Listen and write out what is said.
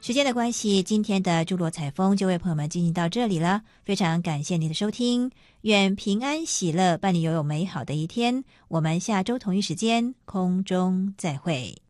时间的关系，今天的珠罗采风就为朋友们进行到这里了，非常感谢您的收听，愿平安喜乐伴你拥有美好的一天，我们下周同一时间空中再会。